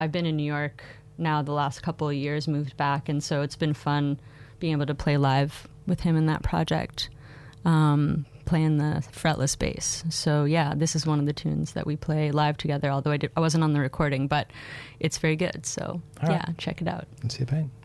I've been in New York now the last couple of years, moved back, and so it's been fun being able to play live with him in that project, playing the fretless bass. So yeah, this is one of the tunes that we play live together, although I wasn't on the recording, but it's very good. So yeah, check it out. Let's see a paint.